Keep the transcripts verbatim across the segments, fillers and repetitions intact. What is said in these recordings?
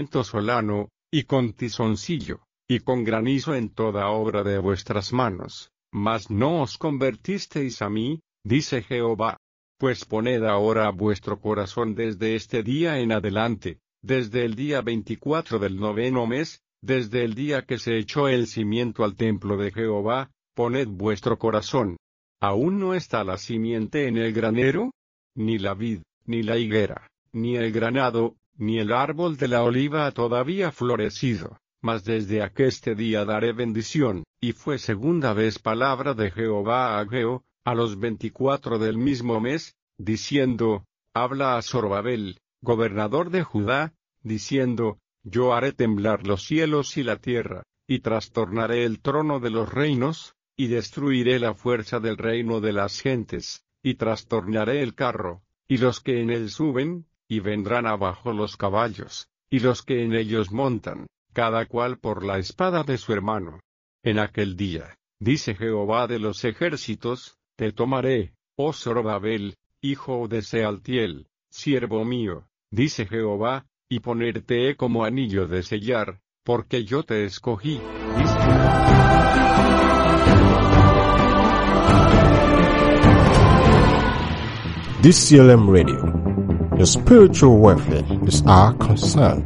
viento solano, y con tizoncillo, y con granizo en toda obra de vuestras manos, mas no os convertisteis a mí, dice Jehová. Pues poned ahora vuestro corazón desde este día en adelante, desde el día veinticuatro del noveno mes, desde el día que se echó el cimiento al templo de Jehová, poned vuestro corazón. ¿Aún no está la simiente en el granero? Ni la vid, ni la higuera, ni el granado, ni el árbol de la oliva ha todavía florecido, mas desde aqueste día daré bendición. Y fue segunda vez palabra de Jehová a Ageo, a los veinticuatro del mismo mes, diciendo, habla a Zorobabel, gobernador de Judá, diciendo, yo haré temblar los cielos y la tierra, y trastornaré el trono de los reinos, y destruiré la fuerza del reino de las gentes, y trastornaré el carro, y los que en él suben, y vendrán abajo los caballos, y los que en ellos montan, cada cual por la espada de su hermano. En aquel día, dice Jehová de los ejércitos, te tomaré, oh Zorobabel, hijo de Sealtiel, siervo mío, dice Jehová, y ponerte como anillo de sellar, porque yo te escogí, dice D C L M Radio. Your spiritual welfare is our concern.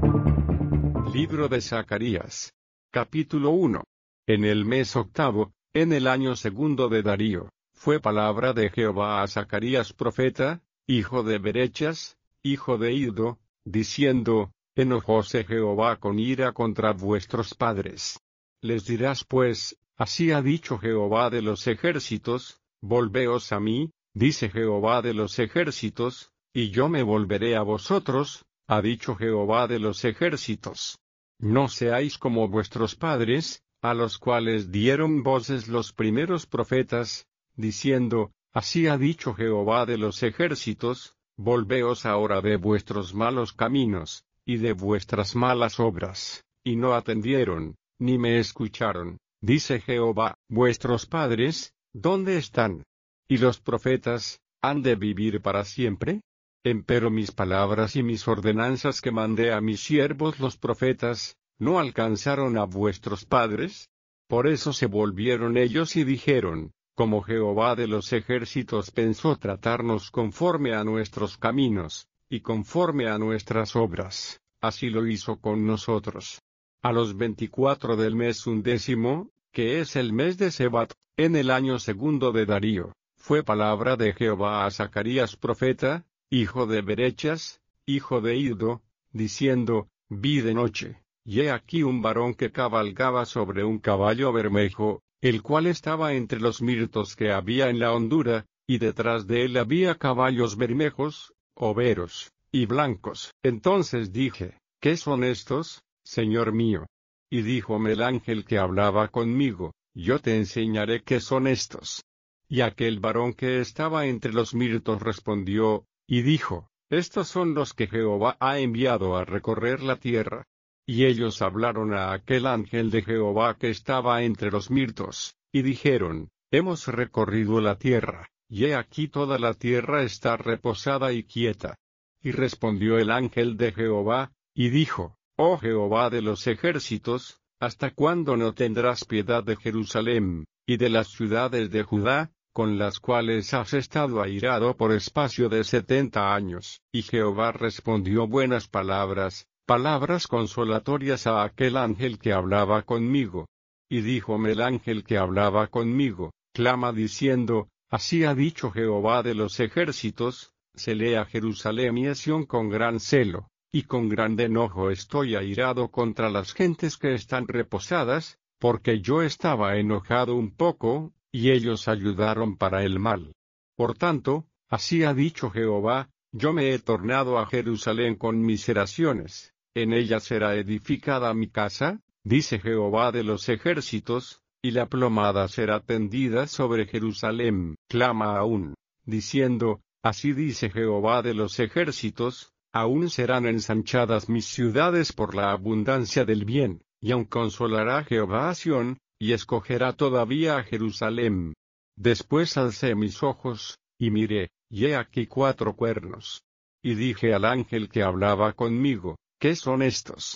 Libro de Zacarías. Capítulo uno. En el mes octavo, en el año segundo de Darío, fue palabra de Jehová a Zacarías profeta, hijo de Berechas, hijo de Iddo, diciendo, enojóse Jehová con ira contra vuestros padres. Les dirás pues, así ha dicho Jehová de los ejércitos, volveos a mí, dice Jehová de los ejércitos, y yo me volveré a vosotros, ha dicho Jehová de los ejércitos. No seáis como vuestros padres, a los cuales dieron voces los primeros profetas, diciendo, así ha dicho Jehová de los ejércitos, volveos ahora de vuestros malos caminos, y de vuestras malas obras, y no atendieron, ni me escucharon, dice Jehová. Vuestros padres, ¿dónde están? ¿Y los profetas, han de vivir para siempre? Empero mis palabras y mis ordenanzas que mandé a mis siervos los profetas, ¿no alcanzaron a vuestros padres? Por eso se volvieron ellos y dijeron, como Jehová de los ejércitos pensó tratarnos conforme a nuestros caminos, y conforme a nuestras obras, así lo hizo con nosotros. A los veinticuatro del mes undécimo, que es el mes de Sebat, en el año segundo de Darío, fue palabra de Jehová a Zacarías profeta, hijo de Berechas, hijo de Iddo, diciendo, vi de noche, y he aquí un varón que cabalgaba sobre un caballo bermejo, el cual estaba entre los mirtos que había en la hondura, y detrás de él había caballos bermejos, overos, y blancos. Entonces dije, ¿qué son estos, Señor mío? Y díjome el ángel que hablaba conmigo, yo te enseñaré qué son estos. Y aquel varón que estaba entre los mirtos respondió, y dijo, estos son los que Jehová ha enviado a recorrer la tierra. Y ellos hablaron a aquel ángel de Jehová que estaba entre los mirtos, y dijeron, hemos recorrido la tierra, y he aquí toda la tierra está reposada y quieta. Y respondió el ángel de Jehová, y dijo, oh Jehová de los ejércitos, ¿hasta cuándo no tendrás piedad de Jerusalem, y de las ciudades de Judá, con las cuales has estado airado por espacio de setenta años? Y Jehová respondió buenas palabras, palabras consolatorias a aquel ángel que hablaba conmigo. Y díjome el ángel que hablaba conmigo, clama diciendo, así ha dicho Jehová de los ejércitos, celé a Jerusalem y a Sión con gran celo, y con grande enojo estoy airado contra las gentes que están reposadas, porque yo estaba enojado un poco, y ellos ayudaron para el mal. Por tanto, así ha dicho Jehová, yo me he tornado a Jerusalén con miseraciones, en ella será edificada mi casa, dice Jehová de los ejércitos, y la plomada será tendida sobre Jerusalén. Clama aún, diciendo, así dice Jehová de los ejércitos, aún serán ensanchadas mis ciudades por la abundancia del bien, y aun consolará Jehová a Sión, y escogerá todavía a Jerusalén. Después alcé mis ojos, y miré, y he aquí cuatro cuernos. Y dije al ángel que hablaba conmigo, ¿qué son estos?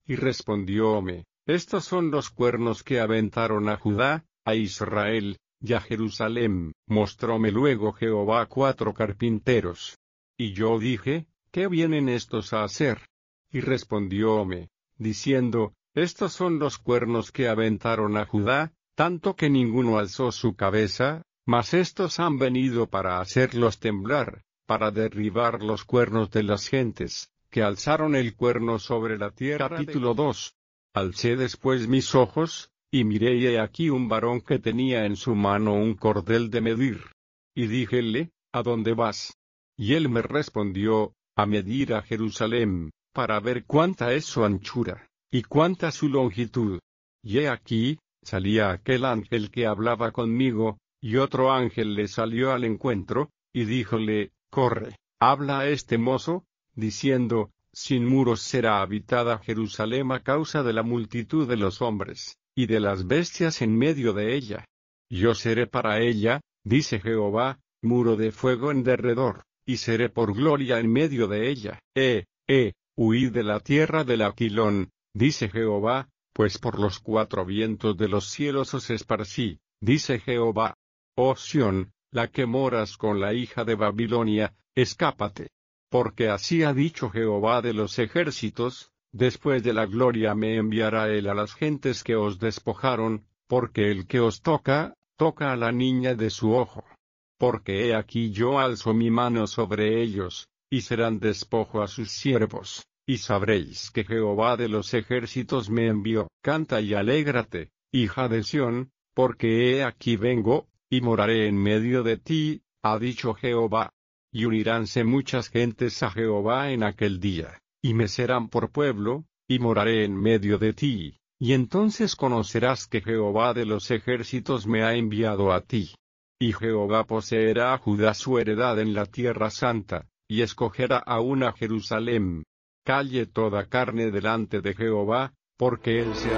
Y respondióme, estos son los cuernos que aventaron a Judá, a Israel, y a Jerusalén. Mostróme luego Jehová cuatro carpinteros. Y yo dije, ¿qué vienen estos a hacer? Y respondióme, diciendo, estos son los cuernos que aventaron a Judá, tanto que ninguno alzó su cabeza, mas estos han venido para hacerlos temblar, para derribar los cuernos de las gentes, que alzaron el cuerno sobre la tierra. Capítulo dos. Alcé después mis ojos, y miré y he aquí un varón que tenía en su mano un cordel de medir. Y díjele, ¿a dónde vas? Y él me respondió, a medir a Jerusalén, para ver cuánta es su anchura, y cuánta su longitud. Y he aquí, salía aquel ángel que hablaba conmigo, y otro ángel le salió al encuentro, y díjole, corre, habla a este mozo, diciendo, sin muros será habitada Jerusalén a causa de la multitud de los hombres, y de las bestias en medio de ella. Yo seré para ella, dice Jehová, muro de fuego en derredor, y seré por gloria en medio de ella. Eh, eh, huid de la tierra del Aquilón, dice Jehová, pues por los cuatro vientos de los cielos os esparcí, dice Jehová. Oh Sión, la que moras con la hija de Babilonia, escápate. Porque así ha dicho Jehová de los ejércitos, después de la gloria me enviará él a las gentes que os despojaron, porque el que os toca, toca a la niña de su ojo. Porque he aquí yo alzo mi mano sobre ellos, y serán despojo a sus siervos, y sabréis que Jehová de los ejércitos me envió. Canta y alégrate, hija de Sión, porque he aquí vengo, y moraré en medio de ti, ha dicho Jehová. Y uniránse muchas gentes a Jehová en aquel día, y me serán por pueblo, y moraré en medio de ti, y entonces conocerás que Jehová de los ejércitos me ha enviado a ti. Y Jehová poseerá a Judá su heredad en la tierra santa, y escogerá aún a Jerusalén. Calle toda carne delante de Jehová, porque él se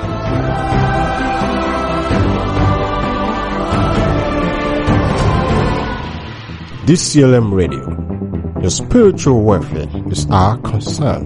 ha... D C L M Radio. Your spiritual welfare is our concern.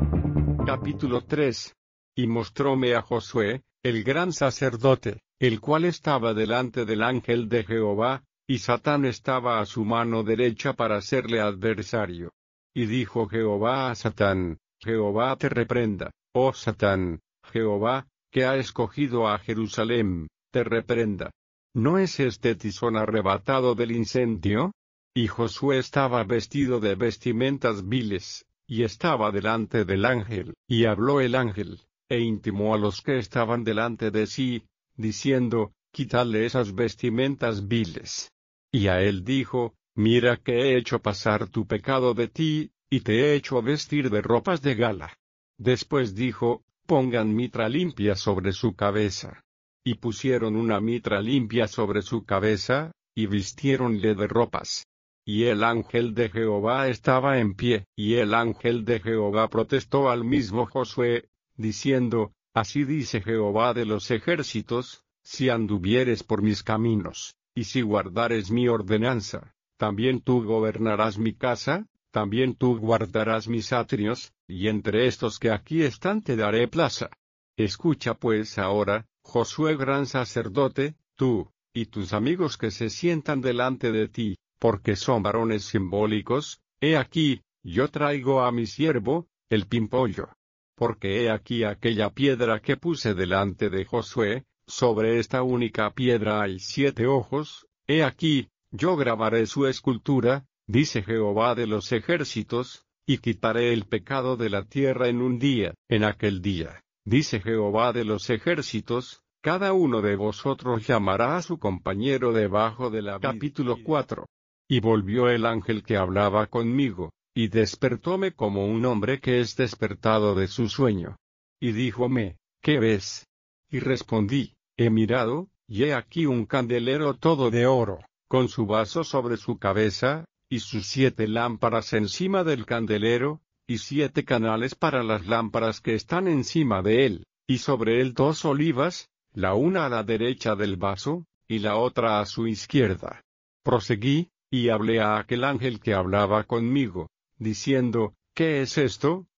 Capítulo tres. Y mostróme a Josué, el gran sacerdote, el cual estaba delante del ángel de Jehová, y Satán estaba a su mano derecha para serle adversario. Y dijo Jehová a Satán, Jehová te reprenda, oh Satán, Jehová, que ha escogido a Jerusalén, te reprenda. ¿No es este tizón arrebatado del incendio? Y Josué estaba vestido de vestimentas viles, y estaba delante del ángel. Y habló el ángel, e intimó a los que estaban delante de sí, diciendo, quítale esas vestimentas viles. Y a él dijo, mira que he hecho pasar tu pecado de ti, y te he hecho vestir de ropas de gala. Después dijo, pongan mitra limpia sobre su cabeza. Y pusieron una mitra limpia sobre su cabeza, y vistiéronle de ropas. Y el ángel de Jehová estaba en pie, y el ángel de Jehová protestó al mismo Josué, diciendo, así dice Jehová de los ejércitos, si anduvieres por mis caminos, y si guardares mi ordenanza, también tú gobernarás mi casa, también tú guardarás mis atrios, y entre estos que aquí están te daré plaza. Escucha pues ahora, Josué gran sacerdote, tú, y tus amigos que se sientan delante de ti, porque son varones simbólicos, he aquí, yo traigo a mi siervo, el pimpollo. Porque he aquí aquella piedra que puse delante de Josué, sobre esta única piedra hay siete ojos, he aquí, yo grabaré su escultura, dice Jehová de los ejércitos, y quitaré el pecado de la tierra en un día. En aquel día, dice Jehová de los ejércitos, cada uno de vosotros llamará a su compañero debajo de la vid. Capítulo cuatro. Y volvió el ángel que hablaba conmigo, y despertóme como un hombre que es despertado de su sueño. Y díjome, ¿qué ves? Y respondí, he mirado, y he aquí un candelero todo de oro, con su vaso sobre su cabeza, y sus siete lámparas encima del candelero, y siete canales para las lámparas que están encima de él, y sobre él dos olivas, la una a la derecha del vaso, y la otra a su izquierda. Proseguí, y hablé a aquel ángel que hablaba conmigo, diciendo, ¿qué es esto?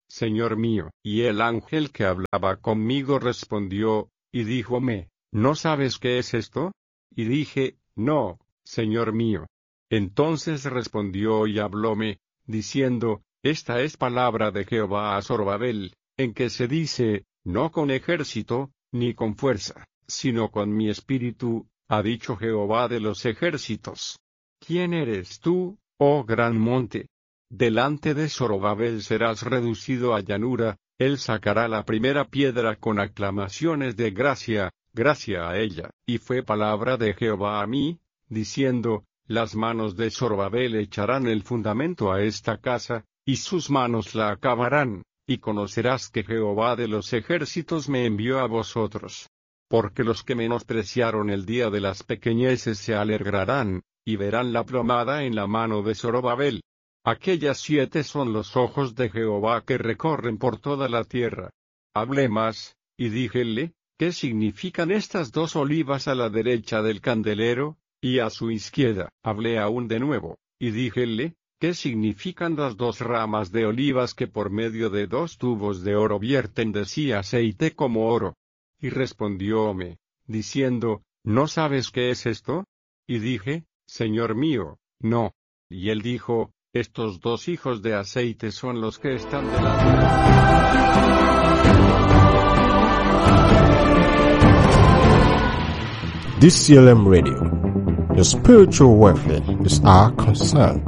Señor mío. Y el ángel que hablaba conmigo respondió, y díjome, ¿no sabes qué es esto? Y dije, no, Señor mío. Entonces respondió y hablóme, diciendo, esta es palabra de Jehová a Zorobabel, en que se dice, no con ejército, ni con fuerza, sino con mi espíritu, ha dicho Jehová de los ejércitos. ¿Quién eres tú, oh gran monte? Delante de Zorobabel serás reducido a llanura, él sacará la primera piedra con aclamaciones de gracia, gracia a ella. Y fue palabra de Jehová a mí, diciendo, las manos de Zorobabel echarán el fundamento a esta casa, y sus manos la acabarán, y conocerás que Jehová de los ejércitos me envió a vosotros. Porque los que menospreciaron el día de las pequeñeces se alegrarán, y verán la plomada en la mano de Zorobabel. Aquellas siete son los ojos de Jehová que recorren por toda la tierra. Hablé más, y díjele, ¿qué significan estas dos olivas a la derecha del candelero, y a su izquierda? Hablé aún de nuevo, y díjele, ¿qué significan las dos ramas de olivas que por medio de dos tubos de oro vierten de sí aceite como oro? Y respondióme, diciendo, ¿no sabes qué es esto? Y dije, Señor mío, no. Y él dijo, estos dos hijos de aceite son los que están delante. D C L M Radio. Your spiritual welfare is our concern.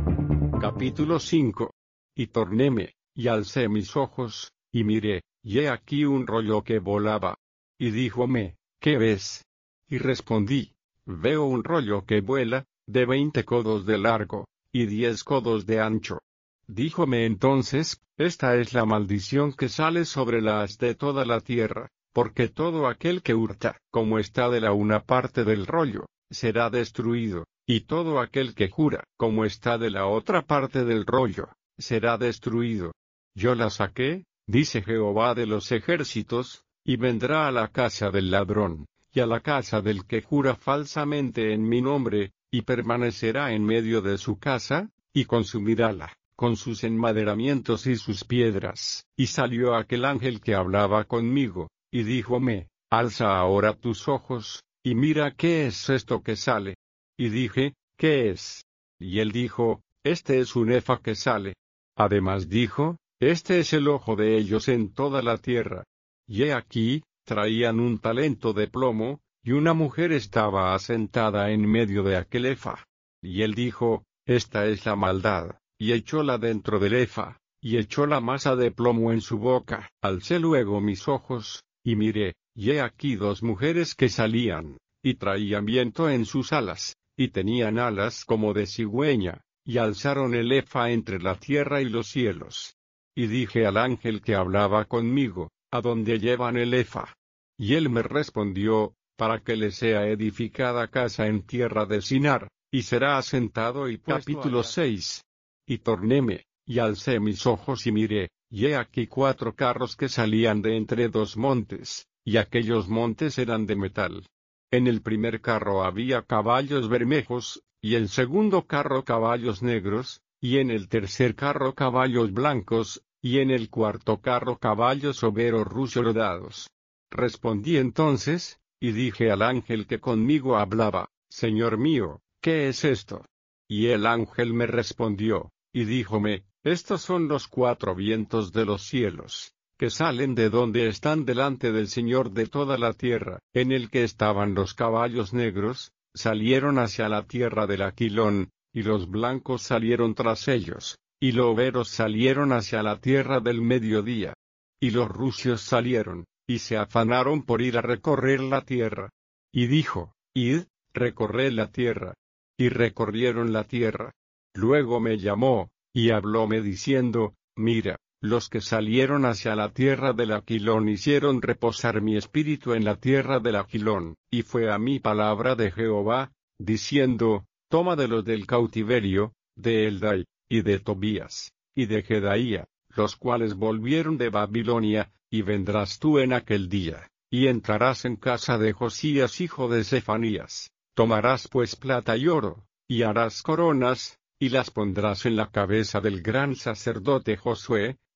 Capítulo cinco. Y tornéme, y alcé mis ojos, y miré, y he aquí un rollo que volaba. Y díjome, ¿qué ves? Y respondí, veo un rollo que vuela, de veinte codos de largo, y diez codos de ancho. Díjome entonces, esta es la maldición que sale sobre la haz de toda la tierra, porque todo aquel que hurta, como está de la una parte del rollo, será destruido, y todo aquel que jura, como está de la otra parte del rollo, será destruido. Yo la saqué, dice Jehová de los ejércitos, y vendrá a la casa del ladrón, y a la casa del que jura falsamente en mi nombre, y permanecerá en medio de su casa, y consumirála, con sus enmaderamientos y sus piedras. Y salió aquel ángel que hablaba conmigo, y díjome, alza ahora tus ojos, y mira qué es esto que sale. Y dije, ¿qué es? Y él dijo, este es un efa que sale. Además dijo, este es el ojo de ellos en toda la tierra. Y he aquí, traían un talento de plomo, y una mujer estaba asentada en medio de aquel efa. Y él dijo, esta es la maldad, y echóla dentro del efa, y echó la masa de plomo en su boca. Alcé luego mis ojos, y miré, y he aquí dos mujeres que salían, y traían viento en sus alas, y tenían alas como de cigüeña, y alzaron el efa entre la tierra y los cielos. Y dije al ángel que hablaba conmigo, ¿a dónde llevan el efa? Y él me respondió, para que le sea edificada casa en tierra de Sinar, y será asentado y puesto. Capítulo seis. Y tornéme, y alcé mis ojos y miré, y he aquí cuatro carros que salían de entre dos montes, y aquellos montes eran de metal. En el primer carro había caballos bermejos, y el segundo carro caballos negros, y en el tercer carro caballos blancos, y en el cuarto carro caballos overos rodados. Respondí entonces, y dije al ángel que conmigo hablaba, Señor mío, ¿qué es esto? Y el ángel me respondió, y díjome, estos son los cuatro vientos de los cielos, que salen de donde están delante del Señor de toda la tierra. En el que estaban los caballos negros, salieron hacia la tierra del Aquilón, y los blancos salieron tras ellos, y los overos salieron hacia la tierra del mediodía. Y los rucios salieron, y se afanaron por ir a recorrer la tierra. Y dijo, id, recorred la tierra. Y recorrieron la tierra. Luego me llamó, y hablóme diciendo, mira, los que salieron hacia la tierra del Aquilón hicieron reposar mi espíritu en la tierra del Aquilón. Y fue a mí palabra de Jehová, diciendo, toma de los del cautiverio, de Eldai, y de Tobías, y de Jedaía, los cuales volvieron de Babilonia, y vendrás tú en aquel día, y entrarás en casa de Josías hijo de Sefanías. Tomarás pues plata y oro, y harás coronas, y las pondrás en la cabeza del gran sacerdote Josué,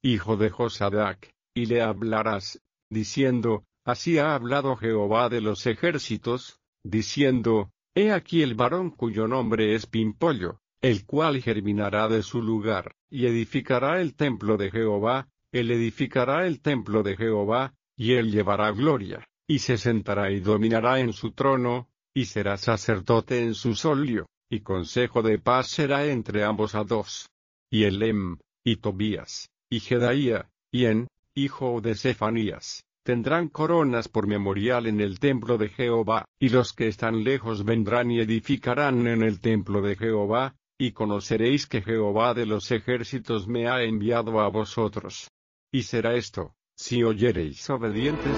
hijo de Josadac, y le hablarás, diciendo, así ha hablado Jehová de los ejércitos, diciendo, he aquí el varón cuyo nombre es Pimpollo, el cual germinará de su lugar, y edificará el templo de Jehová, él edificará el templo de Jehová, y él llevará gloria, y se sentará y dominará en su trono, y será sacerdote en su solio, y consejo de paz será entre ambos a dos. Y Elem, y Tobías, y Jedaía, y En, hijo de Cefanías, tendrán coronas por memorial en el templo de Jehová, y los que están lejos vendrán y edificarán en el templo de Jehová, y conoceréis que Jehová de los ejércitos me ha enviado a vosotros. Y será esto, si oyereis obedientes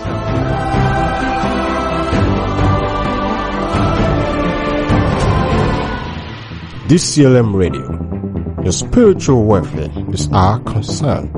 a D C L M Radio. Your spiritual welfare is our concern.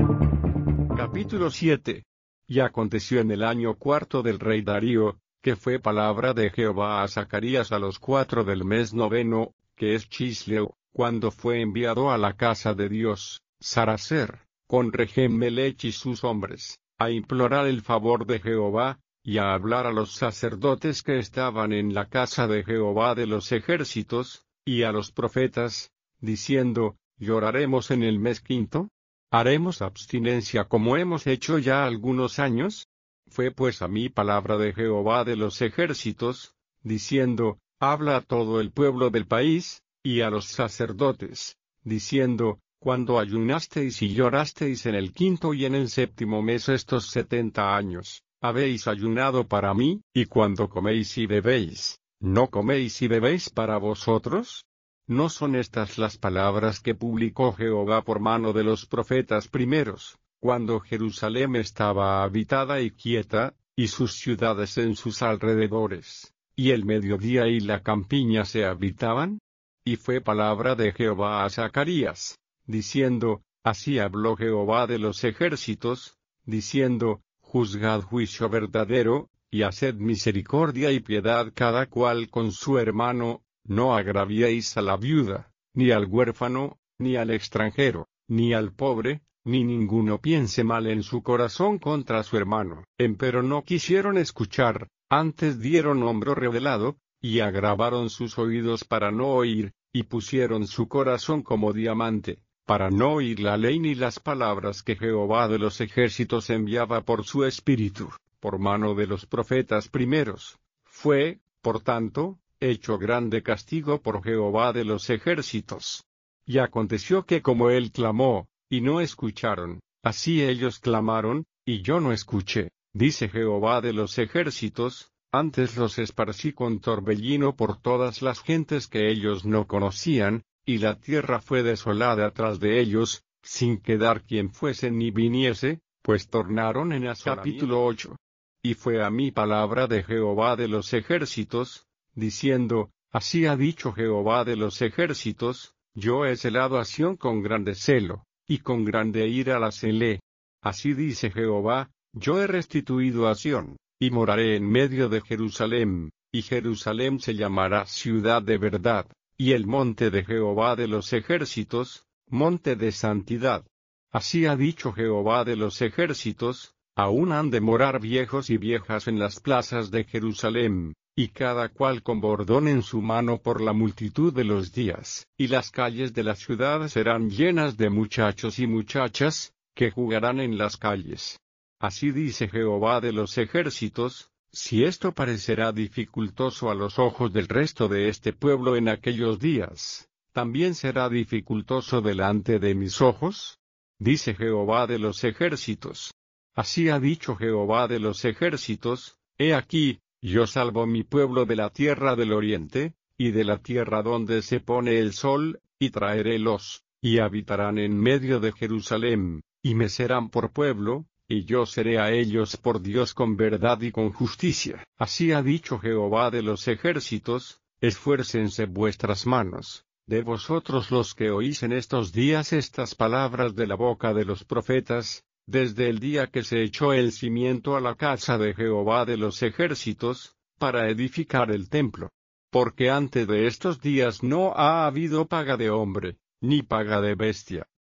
Capítulo siete. Y aconteció en el año cuarto del rey Darío, que fue palabra de Jehová a Zacarías a los cuatro del mes noveno, que es Chisleu, cuando fue enviado a la casa de Dios, Saracer, con Regem-Melech y sus hombres, a implorar el favor de Jehová, y a hablar a los sacerdotes que estaban en la casa de Jehová de los ejércitos, y a los profetas, diciendo, ¿lloraremos en el mes quinto? ¿Haremos abstinencia como hemos hecho ya algunos años? Fue pues a mí palabra de Jehová de los ejércitos, diciendo, habla a todo el pueblo del país, y a los sacerdotes, diciendo, cuando ayunasteis y llorasteis en el quinto y en el séptimo mes estos setenta años, habéis ayunado para mí, y cuando coméis y bebéis, ¿no coméis y bebéis para vosotros? ¿No son estas las palabras que publicó Jehová por mano de los profetas primeros, cuando Jerusalén estaba habitada y quieta, y sus ciudades en sus alrededores, y el mediodía y la campiña se habitaban? Y fue palabra de Jehová a Zacarías, diciendo, así habló Jehová de los ejércitos, diciendo, juzgad juicio verdadero, y haced misericordia y piedad cada cual con su hermano, no agraviéis a la viuda, ni al huérfano, ni al extranjero, ni al pobre, ni ninguno piense mal en su corazón contra su hermano. Empero no quisieron escuchar, antes dieron hombro revelado, y agravaron sus oídos para no oír, y pusieron su corazón como diamante, para no oír la ley ni las palabras que Jehová de los ejércitos enviaba por su espíritu, por mano de los profetas primeros. Fue, por tanto, hecho grande castigo por Jehová de los ejércitos. Y aconteció que como él clamó, y no escucharon, así ellos clamaron, y yo no escuché, dice Jehová de los ejércitos, antes los esparcí con torbellino por todas las gentes que ellos no conocían, y la tierra fue desolada tras de ellos, sin quedar quien fuese ni viniese, pues tornaron en asolamiento. Capítulo ocho. Y fue a mí palabra de Jehová de los ejércitos, diciendo, así ha dicho Jehová de los ejércitos, yo he celado a Sión con grande celo, y con grande ira la celé. Así dice Jehová, yo he restituido a Sión, y moraré en medio de Jerusalén, y Jerusalén se llamará ciudad de verdad, y el monte de Jehová de los ejércitos, monte de santidad. Así ha dicho Jehová de los ejércitos, aún han de morar viejos y viejas en las plazas de Jerusalén, y cada cual con bordón en su mano por la multitud de los días, y las calles de la ciudad serán llenas de muchachos y muchachas, que jugarán en las calles. Así dice Jehová de los ejércitos, si esto parecerá dificultoso a los ojos del resto de este pueblo en aquellos días, ¿también será dificultoso delante de mis ojos? Dice Jehová de los ejércitos. Así ha dicho Jehová de los ejércitos, he aquí, yo salvo mi pueblo de la tierra del oriente, y de la tierra donde se pone el sol, y traerélos, y habitarán en medio de Jerusalén, y me serán por pueblo, y yo seré a ellos por Dios con verdad y con justicia. Así ha dicho Jehová de los ejércitos, esfuércense vuestras manos, de vosotros los que oís en estos días estas palabras de la boca de los profetas, desde el día que se echó el cimiento a la casa de Jehová de los ejércitos, para edificar el templo. Porque antes de estos días no ha habido paga de hombre, ni paga de bestia,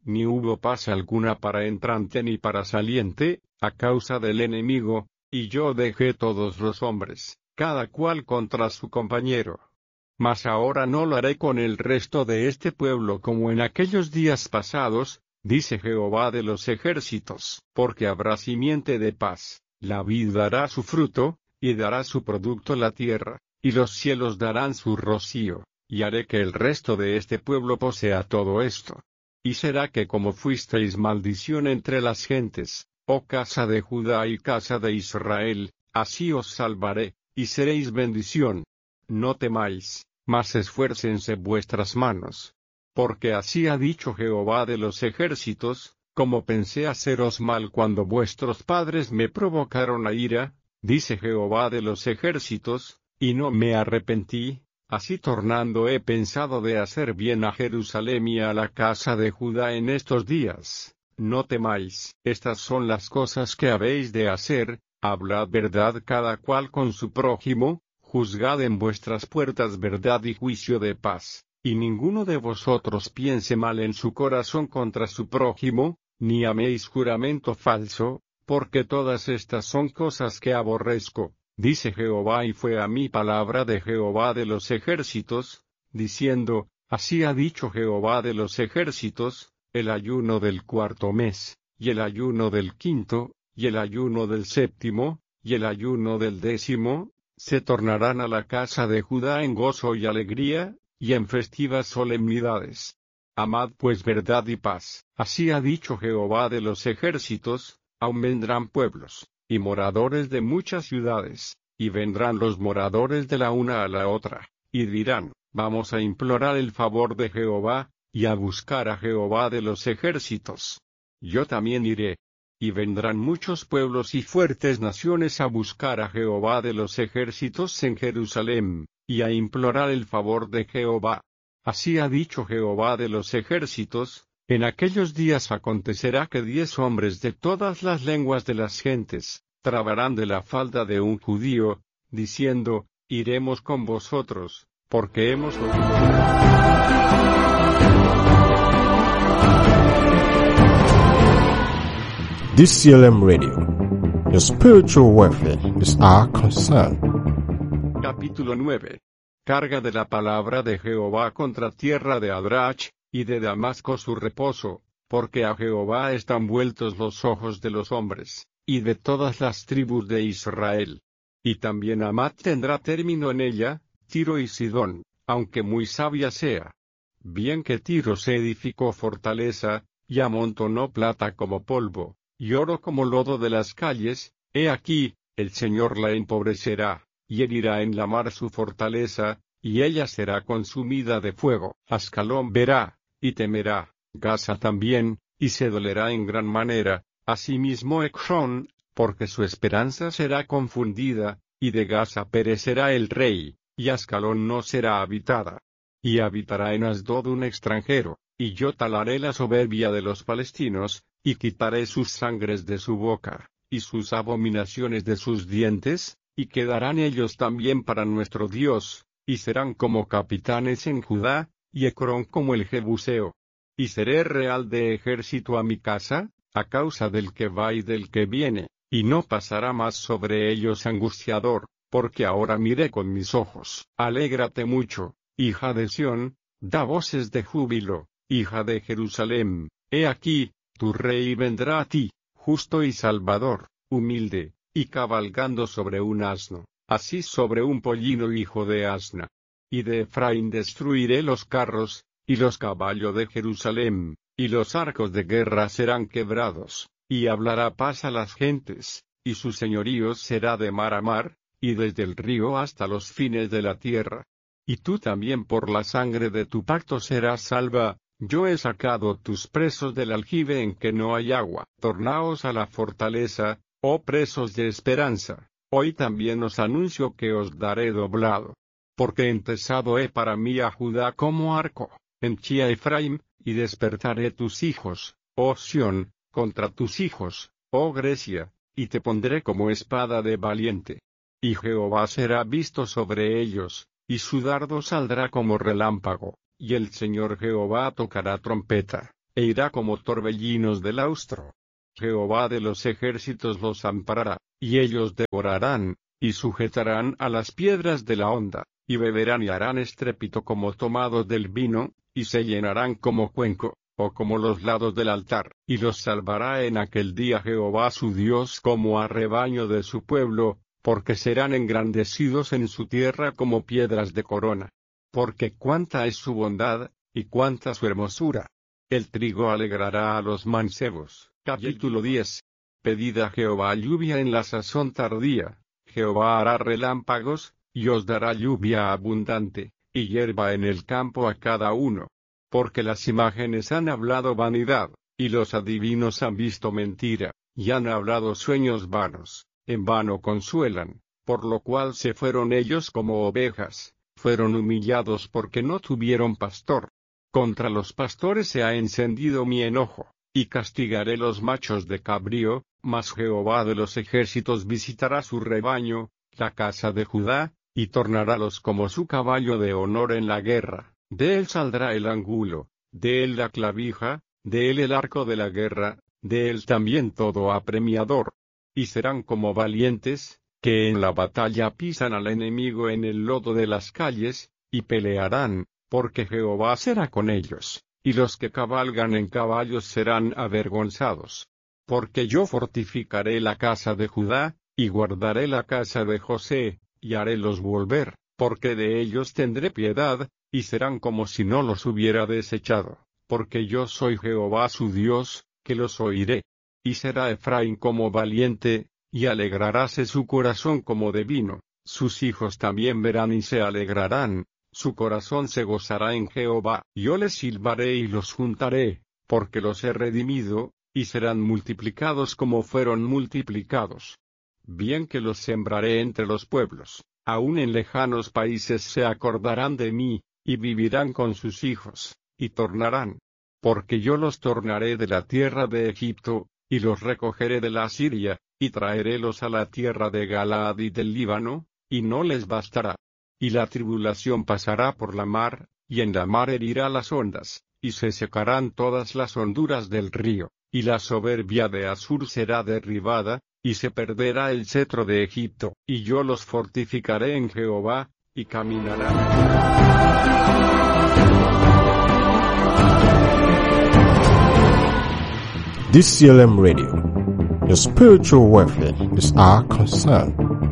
ni hubo paz alguna para entrante ni para saliente, a causa del enemigo, y yo dejé todos los hombres, cada cual contra su compañero. Mas ahora no lo haré con el resto de este pueblo como en aquellos días pasados, dice Jehová de los ejércitos, porque habrá simiente de paz, la vid dará su fruto, y dará su producto la tierra, y los cielos darán su rocío, y haré que el resto de este pueblo posea todo esto. Y será que como fuisteis maldición entre las gentes, oh casa de Judá y casa de Israel, así os salvaré, y seréis bendición. No temáis, mas esfuércense vuestras manos. Porque así ha dicho Jehová de los ejércitos, como pensé haceros mal cuando vuestros padres me provocaron a ira, dice Jehová de los ejércitos, y no me arrepentí, así tornando he pensado de hacer bien a Jerusalén y a la casa de Judá en estos días. No temáis, estas son las cosas que habéis de hacer, hablad verdad cada cual con su prójimo, juzgad en vuestras puertas verdad y juicio de paz, y ninguno de vosotros piense mal en su corazón contra su prójimo, ni améis juramento falso, porque todas estas son cosas que aborrezco, dice Jehová. Y fue a mí palabra de Jehová de los ejércitos, diciendo, así ha dicho Jehová de los ejércitos, el ayuno del cuarto mes, y el ayuno del quinto, y el ayuno del séptimo, y el ayuno del décimo, se tornarán a la casa de Judá en gozo y alegría, y en festivas solemnidades. Amad pues verdad y paz, así ha dicho Jehová de los ejércitos, aun vendrán pueblos, y moradores de muchas ciudades, y vendrán los moradores de la una a la otra, y dirán, vamos a implorar el favor de Jehová, y a buscar a Jehová de los ejércitos. Yo también iré. Y vendrán muchos pueblos y fuertes naciones a buscar a Jehová de los ejércitos en Jerusalén, y a implorar el favor de Jehová. Así ha dicho Jehová de los ejércitos, en aquellos días acontecerá que diez hombres de todas las lenguas de las gentes, trabarán de la falda de un judío, diciendo, iremos con vosotros, porque hemos oído. D C L M Radio. Your spiritual welfare is our concern. Capítulo nueve. Carga de la palabra de Jehová contra tierra de Adrach, y de Damasco su reposo, porque a Jehová están vueltos los ojos de los hombres, y de todas las tribus de Israel. Y también Hamat tendrá término en ella, Tiro y Sidón, aunque muy sabia sea. Bien que Tiro se edificó fortaleza, y amontonó plata como polvo, y oro como lodo de las calles, he aquí, el Señor la empobrecerá, y herirá en la mar su fortaleza, y ella será consumida de fuego. Ascalón verá, y temerá, Gaza también, y se dolerá en gran manera, asimismo Ecrón, porque su esperanza será confundida, y de Gaza perecerá el rey, y Ascalón no será habitada. Y habitará en Asdod un extranjero, y yo talaré la soberbia de los palestinos, y quitaré sus sangres de su boca, y sus abominaciones de sus dientes, y quedarán ellos también para nuestro Dios, y serán como capitanes en Judá, y Ecrón como el Jebuseo. Y seré real de ejército a mi casa, a causa del que va y del que viene, y no pasará más sobre ellos angustiador, porque ahora miré con mis ojos. Alégrate mucho, hija de Sión, da voces de júbilo, hija de Jerusalén, he aquí, tu rey vendrá a ti, justo y salvador, humilde, y cabalgando sobre un asno, así sobre un pollino hijo de asna. Y de Efraín destruiré los carros, y los caballos de Jerusalén, y los arcos de guerra serán quebrados, y hablará paz a las gentes, y su señorío será de mar a mar, y desde el río hasta los fines de la tierra. Y tú también por la sangre de tu pacto serás salva. Yo he sacado tus presos del aljibe en que no hay agua. Tornaos a la fortaleza, oh presos de esperanza. Hoy también os anuncio que os daré doblado. Porque entesado he para mí a Judá como arco, henchí a Efraín, y despertaré tus hijos, oh Sión, contra tus hijos, oh Grecia, y te pondré como espada de valiente. Y Jehová será visto sobre ellos, y su dardo saldrá como relámpago. Y el Señor Jehová tocará trompeta, e irá como torbellinos del austro. Jehová de los ejércitos los amparará, y ellos devorarán, y sujetarán a las piedras de la honda, y beberán y harán estrépito como tomados del vino, y se llenarán como cuenco, o como los lados del altar, y los salvará en aquel día Jehová su Dios como a rebaño de su pueblo, porque serán engrandecidos en su tierra como piedras de corona. Porque cuánta es su bondad, y cuánta su hermosura. El trigo alegrará a los mancebos. Capítulo diez. Pedid a Jehová lluvia en la sazón tardía. Jehová hará relámpagos, y os dará lluvia abundante, y hierba en el campo a cada uno. Porque las imágenes han hablado vanidad, y los adivinos han visto mentira, y han hablado sueños vanos, en vano consuelan, por lo cual se fueron ellos como ovejas, fueron humillados porque no tuvieron pastor. Contra los pastores se ha encendido mi enojo, y castigaré los machos de cabrío, mas Jehová de los ejércitos visitará su rebaño, la casa de Judá, y tornarálos como su caballo de honor en la guerra. De él saldrá el ángulo, de él la clavija, de él el arco de la guerra, de él también todo apremiador. Y serán como valientes, que en la batalla pisan al enemigo en el lodo de las calles, y pelearán, porque Jehová será con ellos, y los que cabalgan en caballos serán avergonzados. Porque yo fortificaré la casa de Judá, y guardaré la casa de José, y harélos volver, porque de ellos tendré piedad, y serán como si no los hubiera desechado, porque yo soy Jehová su Dios, que los oiré. Y será Efraín como valiente, y alegraráse su corazón como de vino, sus hijos también verán y se alegrarán, su corazón se gozará en Jehová. Yo les silbaré y los juntaré, porque los he redimido, y serán multiplicados como fueron multiplicados. Bien que los sembraré entre los pueblos, aun en lejanos países se acordarán de mí, y vivirán con sus hijos, y tornarán. Porque yo los tornaré de la tierra de Egipto, y los recogeré de la Siria, y traerélos a la tierra de Galaad y del Líbano, y no les bastará. Y la tribulación pasará por la mar, y en la mar herirá las ondas, y se secarán todas las honduras del río, y la soberbia de Asur será derribada, y se perderá el cetro de Egipto, y yo los fortificaré en Jehová, y caminarán. D C L M Radio. Your spiritual welfare is our concern.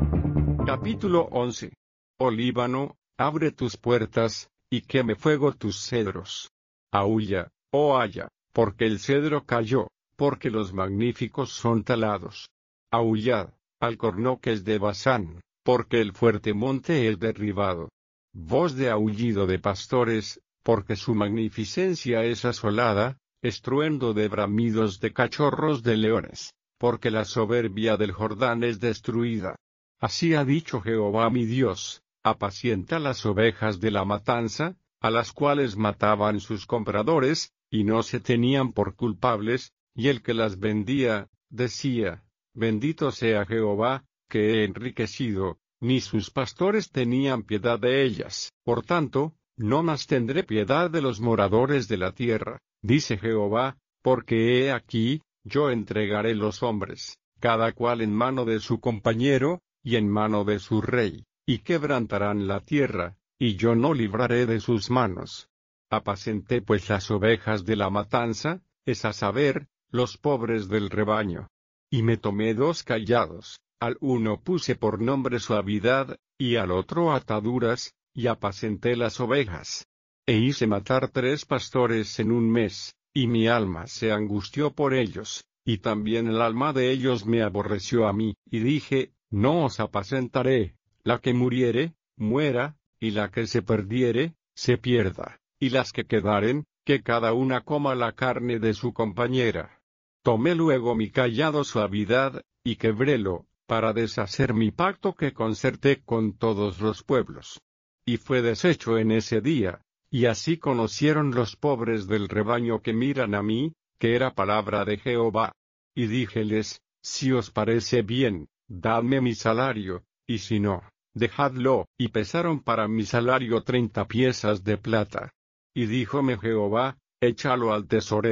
Capítulo once. Oh Líbano, abre tus puertas, y queme fuego tus cedros. Aúlla, oh haya, porque el cedro cayó, porque los magníficos son talados. Aullad, alcornoques de Basán, porque el fuerte monte es derribado. Voz de aullido de pastores, porque su magnificencia es asolada, estruendo de bramidos de cachorros de leones, porque la soberbia del Jordán es destruida. Así ha dicho Jehová mi Dios, apacienta las ovejas de la matanza, a las cuales mataban sus compradores, y no se tenían por culpables, y el que las vendía, decía, bendito sea Jehová, que he enriquecido, ni sus pastores tenían piedad de ellas. Por tanto, no más tendré piedad de los moradores de la tierra, dice Jehová, porque he aquí, yo entregaré los hombres, cada cual en mano de su compañero, y en mano de su rey, y quebrantarán la tierra, y yo no libraré de sus manos. Apacenté pues las ovejas de la matanza, es a saber, los pobres del rebaño. Y me tomé dos callados, al uno puse por nombre suavidad, y al otro ataduras, y apacenté las ovejas. E hice matar tres pastores en un mes, y mi alma se angustió por ellos, y también el alma de ellos me aborreció a mí, y dije, no os apacentaré, la que muriere, muera, y la que se perdiere, se pierda, y las que quedaren, que cada una coma la carne de su compañera. Tomé luego mi cayado suavidad, y quebrélo, para deshacer mi pacto que concerté con todos los pueblos. Y fue deshecho en ese día, y así conocieron los pobres del rebaño que miran a mí, que era palabra de Jehová. Y díjeles, si os parece bien, dadme mi salario, y si no, dejadlo. Y pesaron para mi salario treinta piezas de plata. Y díjome Jehová, échalo al tesorero,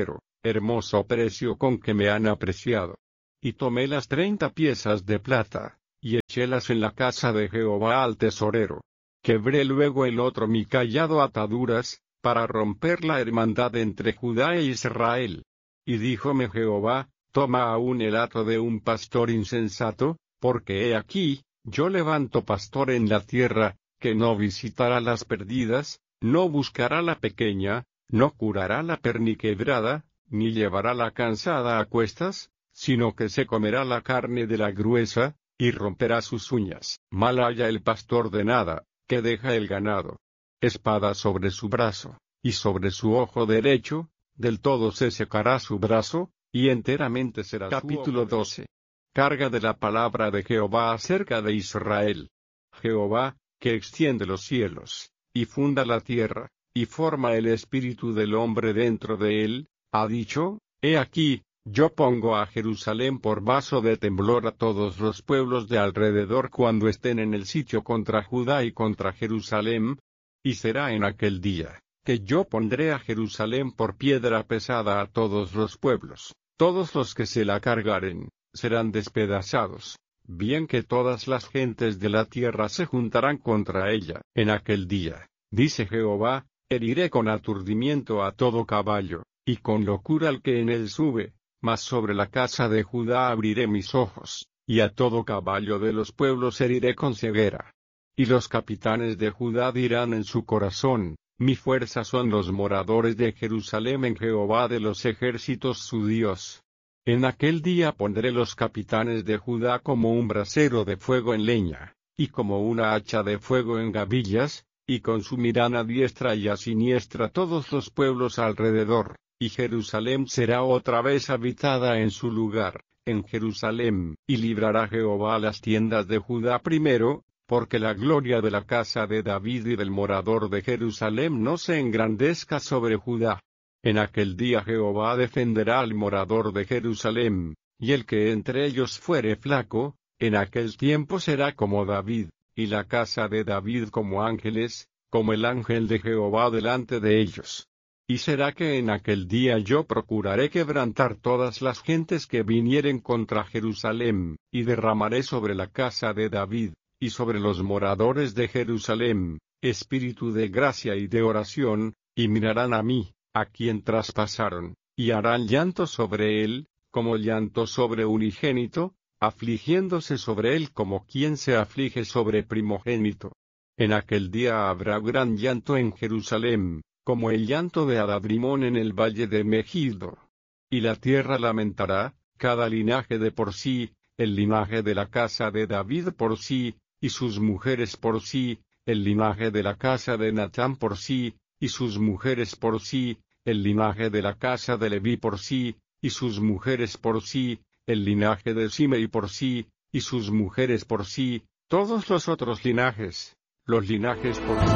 hermoso precio con que me han apreciado. Y tomé las treinta piezas de plata, y echélas en la casa de Jehová al tesorero. Quebré luego el otro mi cayado a ataduras, para romper la hermandad entre Judá e Israel. Y díjome Jehová, toma aún el hato de un pastor insensato, porque he aquí, yo levanto pastor en la tierra, que no visitará las perdidas, no buscará la pequeña, no curará la perniquebrada, ni llevará la cansada a cuestas, sino que se comerá la carne de la gruesa, y romperá sus uñas. Mal haya el pastor de nada, que deja el ganado. Espada sobre su brazo, y sobre su ojo derecho, del todo se secará su brazo, y enteramente será su ojo. Capítulo doce. Carga de la palabra de Jehová acerca de Israel. Jehová, que extiende los cielos, y funda la tierra, y forma el espíritu del hombre dentro de él, ha dicho, he aquí, yo pongo a Jerusalén por vaso de temblor a todos los pueblos de alrededor cuando estén en el sitio contra Judá y contra Jerusalén, y será en aquel día, que yo pondré a Jerusalén por piedra pesada a todos los pueblos, todos los que se la cargaren, serán despedazados, bien que todas las gentes de la tierra se juntarán contra ella. En aquel día, dice Jehová, heriré con aturdimiento a todo caballo, y con locura al que en él sube, mas sobre la casa de Judá abriré mis ojos, y a todo caballo de los pueblos heriré con ceguera. Y los capitanes de Judá dirán en su corazón, mi fuerza son los moradores de Jerusalén en Jehová de los ejércitos su Dios. En aquel día pondré los capitanes de Judá como un brasero de fuego en leña, y como una hacha de fuego en gavillas, y consumirán a diestra y a siniestra todos los pueblos alrededor. Y Jerusalén será otra vez habitada en su lugar, en Jerusalén, y librará Jehová las tiendas de Judá primero, porque la gloria de la casa de David y del morador de Jerusalén no se engrandezca sobre Judá. En aquel día Jehová defenderá al morador de Jerusalén, y el que entre ellos fuere flaco, en aquel tiempo será como David, y la casa de David como ángeles, como el ángel de Jehová delante de ellos. Y será que en aquel día yo procuraré quebrantar todas las gentes que vinieren contra Jerusalén, y derramaré sobre la casa de David, y sobre los moradores de Jerusalén, espíritu de gracia y de oración, y mirarán a mí, a quien traspasaron, y harán llanto sobre él, como llanto sobre unigénito, afligiéndose sobre él como quien se aflige sobre primogénito. En aquel día habrá gran llanto en Jerusalén, como el llanto de Adadrimón en el valle de Megiddo. Y la tierra lamentará, cada linaje de por sí, el linaje de la casa de David por sí, y sus mujeres por sí, el linaje de la casa de Natán por sí, y sus mujeres por sí, el linaje de la casa de Leví por sí, y sus mujeres por sí, el linaje de Simei por sí, y sus mujeres por sí, todos los otros linajes, los linajes por sí.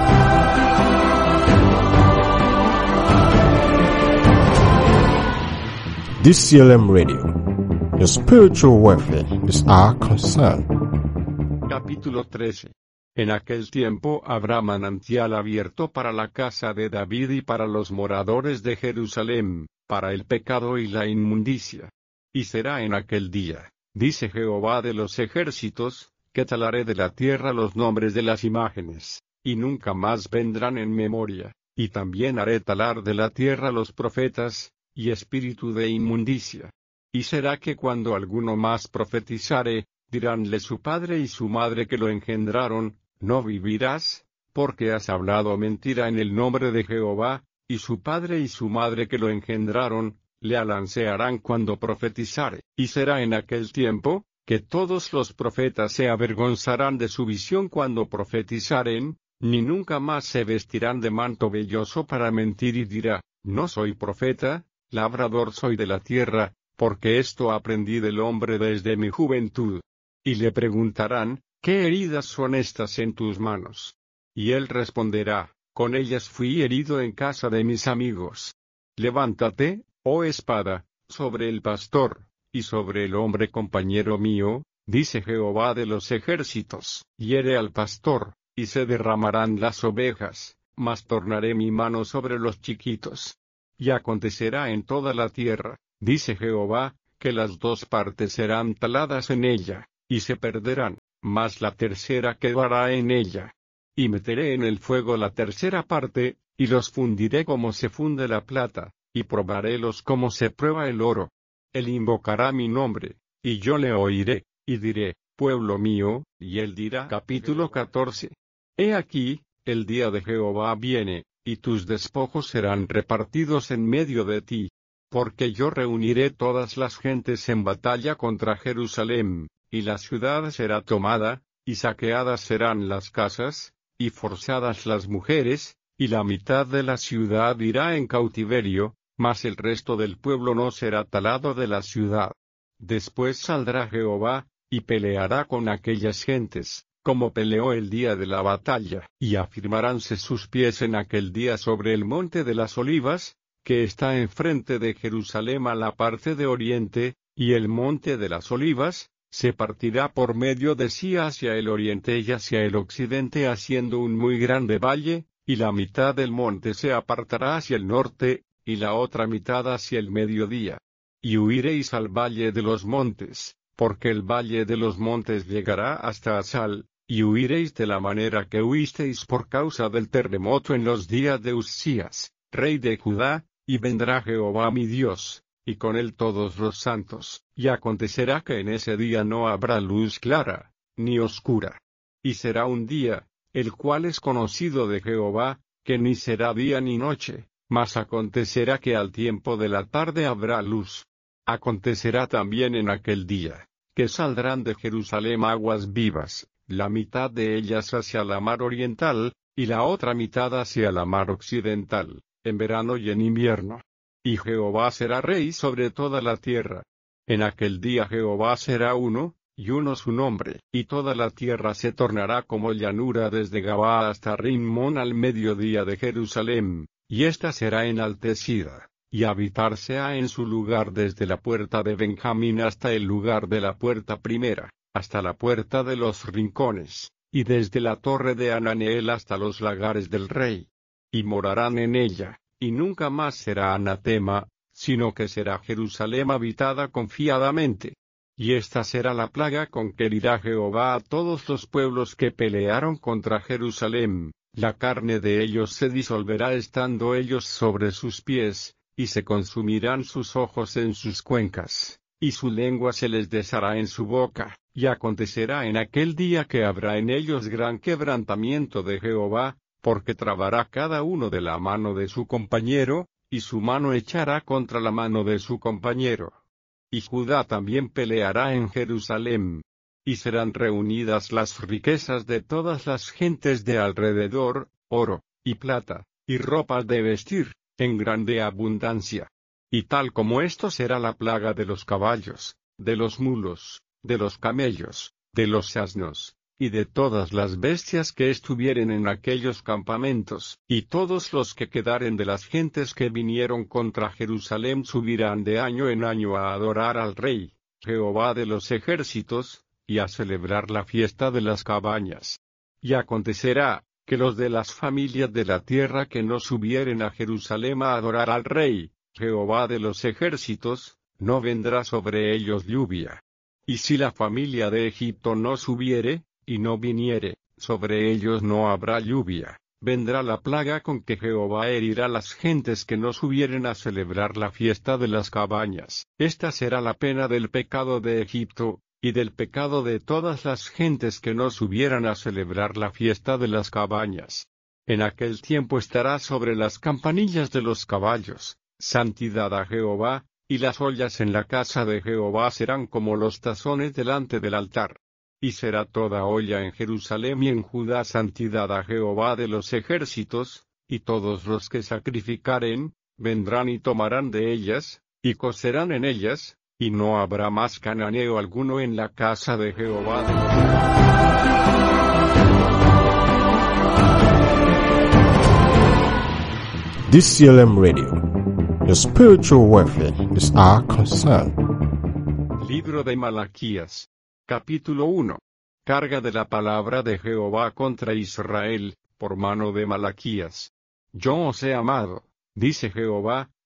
D C L M Radio. Your spiritual welfare is our concern. Capítulo trece. En aquel tiempo habrá manantial abierto para la casa de David y para los moradores de Jerusalén, para el pecado y la inmundicia. Y será en aquel día, dice Jehová de los ejércitos, que talaré de la tierra los nombres de las imágenes, y nunca más vendrán en memoria, y también haré talar de la tierra los profetas, y espíritu de inmundicia. Y será que cuando alguno más profetizare, diránle su padre y su madre que lo engendraron, no vivirás, porque has hablado mentira en el nombre de Jehová, y su padre y su madre que lo engendraron, le alancearán cuando profetizare. Y será en aquel tiempo, que todos los profetas se avergonzarán de su visión cuando profetizaren, ni nunca más se vestirán de manto velloso para mentir y dirá, no soy profeta, labrador soy de la tierra, porque esto aprendí del hombre desde mi juventud. Y le preguntarán, ¿qué heridas son estas en tus manos? Y él responderá, con ellas fui herido en casa de mis amigos. Levántate, oh espada, sobre el pastor, y sobre el hombre compañero mío, dice Jehová de los ejércitos, hiere al pastor, y se derramarán las ovejas, mas tornaré mi mano sobre los chiquitos. Y acontecerá en toda la tierra, dice Jehová, que las dos partes serán taladas en ella, y se perderán, mas la tercera quedará en ella. Y meteré en el fuego la tercera parte, y los fundiré como se funde la plata, y probarélos como se prueba el oro. Él invocará mi nombre, y yo le oiré, y diré, pueblo mío, y él dirá. Capítulo catorce. He aquí, el día de Jehová viene, y tus despojos serán repartidos en medio de ti. Porque yo reuniré todas las gentes en batalla contra Jerusalén, y la ciudad será tomada, y saqueadas serán las casas, y forzadas las mujeres, y la mitad de la ciudad irá en cautiverio, mas el resto del pueblo no será talado de la ciudad. Después saldrá Jehová, y peleará con aquellas gentes, como peleó el día de la batalla, y afirmaránse sus pies en aquel día sobre el monte de las olivas, que está enfrente de Jerusalén a la parte de oriente, y el monte de las olivas se partirá por medio de sí hacia el oriente y hacia el occidente, haciendo un muy grande valle, y la mitad del monte se apartará hacia el norte, y la otra mitad hacia el mediodía. Y huiréis al valle de los montes, porque el valle de los montes llegará hasta Asal, y huiréis de la manera que huisteis por causa del terremoto en los días de Uzías, rey de Judá, y vendrá Jehová mi Dios, y con él todos los santos, y acontecerá que en ese día no habrá luz clara, ni oscura. Y será un día, el cual es conocido de Jehová, que ni será día ni noche, mas acontecerá que al tiempo de la tarde habrá luz. Acontecerá también en aquel día, que saldrán de Jerusalén aguas vivas, la mitad de ellas hacia la mar oriental, y la otra mitad hacia la mar occidental, en verano y en invierno. Y Jehová será rey sobre toda la tierra. En aquel día Jehová será uno, y uno su nombre, y toda la tierra se tornará como llanura desde Gabaa hasta Rimón al mediodía de Jerusalén, y ésta será enaltecida, y habitarse ha en su lugar desde la puerta de Benjamín hasta el lugar de la puerta primera, hasta la puerta de los rincones, y desde la torre de Ananeel hasta los lagares del rey. Y morarán en ella, y nunca más será anatema, sino que será Jerusalén habitada confiadamente. Y esta será la plaga con que herirá Jehová a todos los pueblos que pelearon contra Jerusalén, la carne de ellos se disolverá estando ellos sobre sus pies, y se consumirán sus ojos en sus cuencas, y su lengua se les deshará en su boca, y acontecerá en aquel día que habrá en ellos gran quebrantamiento de Jehová, porque trabará cada uno de la mano de su compañero, y su mano echará contra la mano de su compañero. Y Judá también peleará en Jerusalén. Y serán reunidas las riquezas de todas las gentes de alrededor, oro, y plata, y ropas de vestir, en grande abundancia. Y tal como esto será la plaga de los caballos, de los mulos, de los camellos, de los asnos, y de todas las bestias que estuvieren en aquellos campamentos, y todos los que quedaren de las gentes que vinieron contra Jerusalén subirán de año en año a adorar al Rey, Jehová de los ejércitos, y a celebrar la fiesta de las cabañas. Y acontecerá, que los de las familias de la tierra que no subieren a Jerusalén a adorar al Rey, Jehová de los ejércitos, no vendrá sobre ellos lluvia. Y si la familia de Egipto no subiere, y no viniere, sobre ellos no habrá lluvia, vendrá la plaga con que Jehová herirá las gentes que no subieren a celebrar la fiesta de las cabañas. Esta será la pena del pecado de Egipto, y del pecado de todas las gentes que no subieran a celebrar la fiesta de las cabañas. En aquel tiempo estará sobre las campanillas de los caballos, santidad a Jehová, y las ollas en la casa de Jehová serán como los tazones delante del altar. Y será toda olla en Jerusalén y en Judá santidad a Jehová de los ejércitos, y todos los que sacrificaren, vendrán y tomarán de ellas, y cocerán en ellas, y no habrá más cananeo alguno en la casa de Jehová de los D C L M Radio. Your spiritual welfare is our concern. Libro de Malaquías. Capítulo uno. Carga de la palabra de Jehová contra Israel, por mano de Malaquías. Yo os he amado, dice Jehová,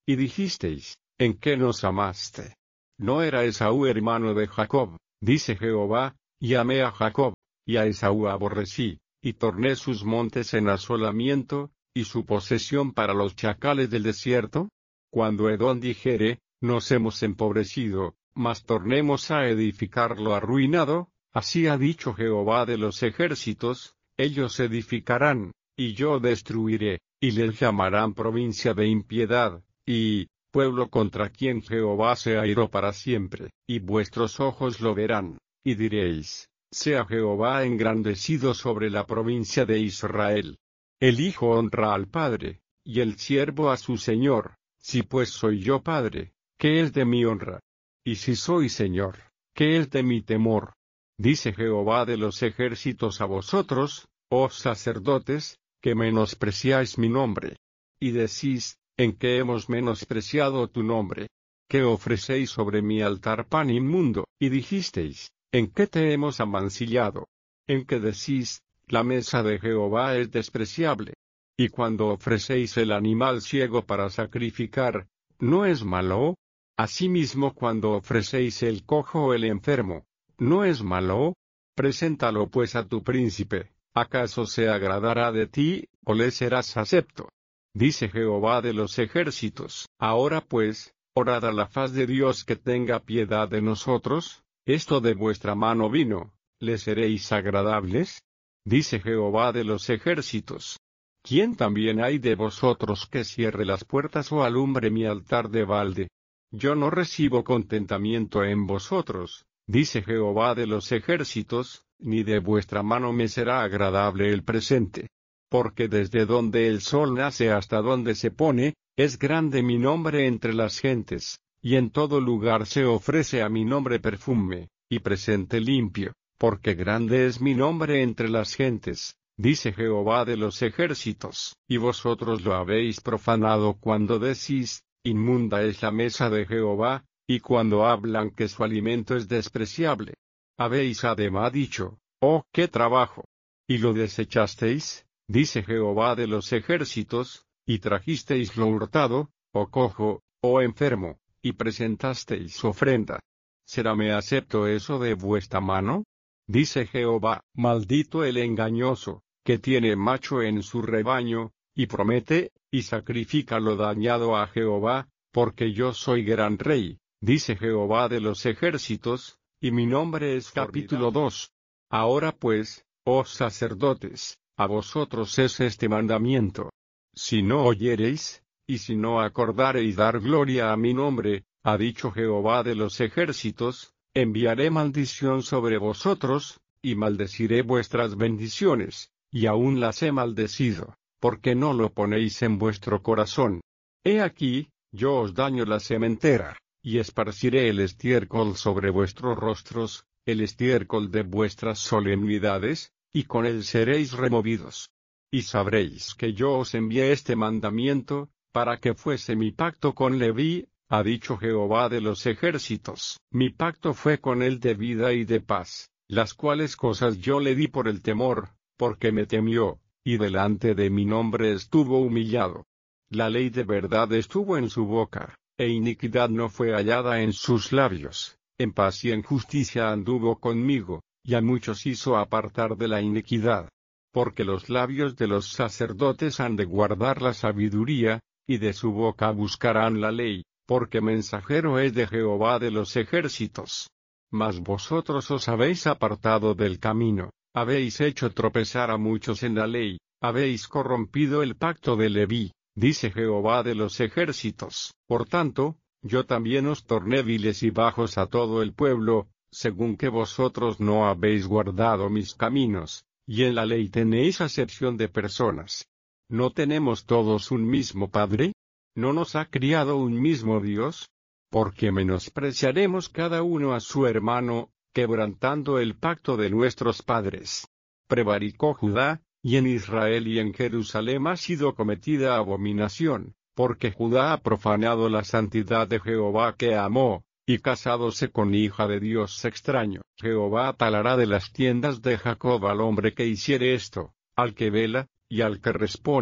y dijisteis, ¿en qué nos amaste? ¿No era Esaú hermano de Jacob? Dice Jehová, y amé a Jacob, y a Esaú aborrecí, y torné sus montes en asolamiento, y su posesión para los chacales del desierto. Cuando Edom dijere, nos hemos empobrecido, mas tornemos a edificar lo arruinado, así ha dicho Jehová de los ejércitos, ellos edificarán, y yo destruiré, y les llamarán provincia de impiedad, y pueblo contra quien Jehová se airó para siempre, y vuestros ojos lo verán, y diréis, sea Jehová engrandecido sobre la provincia de Israel. El hijo honra al padre, y el siervo a su señor. Si pues soy yo padre, ¿qué es de mi honra? Y si soy señor, ¿qué es de mi temor? Dice Jehová de los ejércitos a vosotros, oh sacerdotes, que menospreciáis mi nombre. Y decís, ¿en qué hemos menospreciado tu nombre? Que ofrecéis sobre mi altar pan inmundo, y dijisteis, ¿en qué te hemos amancillado? En que decís, la mesa de Jehová es despreciable. Y cuando ofrecéis el animal ciego para sacrificar, ¿no es malo? Asimismo cuando ofrecéis el cojo o el enfermo, ¿no es malo? Preséntalo pues a tu príncipe, ¿acaso se agradará de ti, o le serás acepto? Dice Jehová de los ejércitos. Ahora pues, orad a la faz de Dios que tenga piedad de nosotros, esto de vuestra mano vino, ¿le seréis agradables? Dice Jehová de los ejércitos. ¿Quién también hay de vosotros que cierre las puertas o alumbre mi altar de balde? Yo no recibo contentamiento en vosotros, dice Jehová de los ejércitos, ni de vuestra mano me será agradable el presente. Porque desde donde el sol nace hasta donde se pone, es grande mi nombre entre las gentes, y en todo lugar se ofrece a mi nombre perfume, y presente limpio, porque grande es mi nombre entre las gentes. Dice Jehová de los ejércitos, y vosotros lo habéis profanado cuando decís, inmunda es la mesa de Jehová, y cuando hablan que su alimento es despreciable. Habéis además dicho, oh, qué trabajo. Y lo desechasteis, dice Jehová de los ejércitos, y trajisteis lo hurtado, o cojo, o enfermo, y presentasteis ofrenda. ¿Seráme acepto eso de vuestra mano? Dice Jehová, maldito el engañoso, que tiene macho en su rebaño, y promete, y sacrifica lo dañado a Jehová, porque yo soy gran rey, dice Jehová de los ejércitos, y mi nombre es capítulo dos. Ahora pues, oh sacerdotes, a vosotros es este mandamiento. Si no oyereis, y si no acordareis dar gloria a mi nombre, ha dicho Jehová de los ejércitos, enviaré maldición sobre vosotros, y maldeciré vuestras bendiciones, y aún las he maldecido, porque no lo ponéis en vuestro corazón. He aquí, yo os daño la sementera, y esparciré el estiércol sobre vuestros rostros, el estiércol de vuestras solemnidades, y con él seréis removidos. Y sabréis que yo os envié este mandamiento, para que fuese mi pacto con Leví, ha dicho Jehová de los ejércitos. Mi pacto fue con él de vida y de paz, las cuales cosas yo le di por el temor, porque me temió, y delante de mi nombre estuvo humillado. La ley de verdad estuvo en su boca, e iniquidad no fue hallada en sus labios. En paz y en justicia anduvo conmigo, y a muchos hizo apartar de la iniquidad. Porque los labios de los sacerdotes han de guardar la sabiduría, y de su boca buscarán la ley, porque mensajero es de Jehová de los ejércitos. Mas vosotros os habéis apartado del camino, habéis hecho tropezar a muchos en la ley, habéis corrompido el pacto de Leví, dice Jehová de los ejércitos. Por tanto, yo también os torné viles y bajos a todo el pueblo, según que vosotros no habéis guardado mis caminos, y en la ley tenéis acepción de personas. ¿No tenemos todos un mismo Padre? ¿No nos ha criado un mismo Dios? Porque menospreciaremos cada uno a su hermano, quebrantando el pacto de nuestros padres. Prevaricó Judá, y en Israel y en Jerusalén ha sido cometida abominación, porque Judá ha profanado la santidad de Jehová que amó, y casádose con hija de Dios extraño. Jehová talará de las tiendas de Jacob al hombre que hiciere esto, al que vela, y al que responde,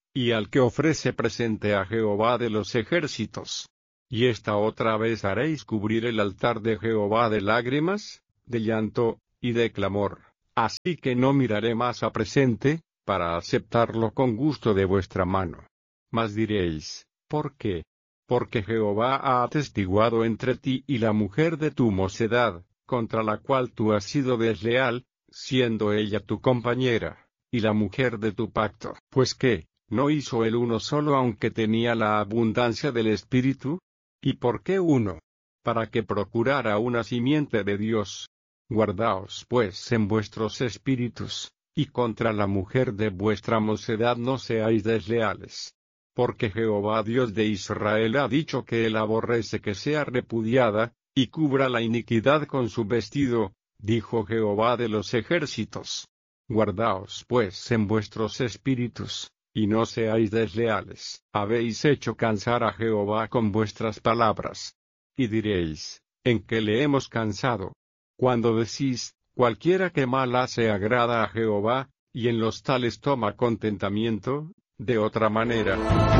y al que ofrece presente a Jehová de los ejércitos. Y esta otra vez haréis cubrir el altar de Jehová de lágrimas, de llanto, y de clamor. Así que no miraré más a presente, para aceptarlo con gusto de vuestra mano. Mas diréis, ¿por qué? Porque Jehová ha atestiguado entre ti y la mujer de tu mocedad, contra la cual tú has sido desleal, siendo ella tu compañera, y la mujer de tu pacto. Pues qué, ¿no hizo el uno solo aunque tenía la abundancia del Espíritu? ¿Y por qué uno? Para que procurara una simiente de Dios. Guardaos pues en vuestros espíritus, y contra la mujer de vuestra mocedad no seáis desleales. Porque Jehová Dios de Israel ha dicho que él aborrece que sea repudiada, y cubra la iniquidad con su vestido, dijo Jehová de los ejércitos. Guardaos pues en vuestros espíritus, y no seáis desleales. Habéis hecho cansar a Jehová con vuestras palabras. Y diréis, ¿en qué le hemos cansado? Cuando decís, cualquiera que mal hace agrada a Jehová, y en los tales toma contentamiento, de otra manera.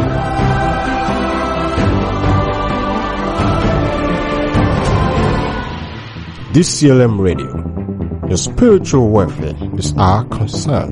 D C L M Radio. Your spiritual welfare is our concern.